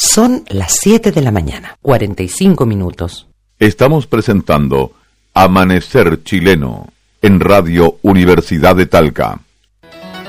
Son las 7 de la mañana, 45 minutos. Estamos presentando Amanecer Chileno en Radio Universidad de Talca.